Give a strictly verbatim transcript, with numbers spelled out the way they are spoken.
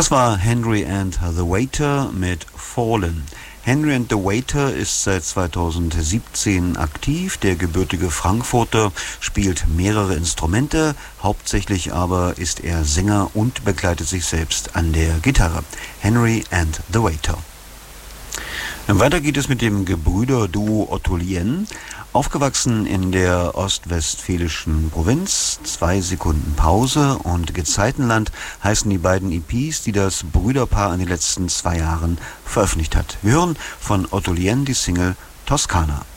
Das war Henry and the Waiter mit Fallen. Henry and the Waiter ist seit zweitausendsiebzehn aktiv. Der gebürtige Frankfurter spielt mehrere Instrumente, hauptsächlich aber ist er Sänger und begleitet sich selbst an der Gitarre. Henry and the Waiter. Weiter geht es mit dem Gebrüderduo Otto Lien. Aufgewachsen in der ostwestfälischen Provinz, zwei Sekunden Pause und Gezeitenland heißen die beiden E Ps, die das Brüderpaar in den letzten zwei Jahren veröffentlicht hat. Wir hören von Otto Lien die Single Toskana.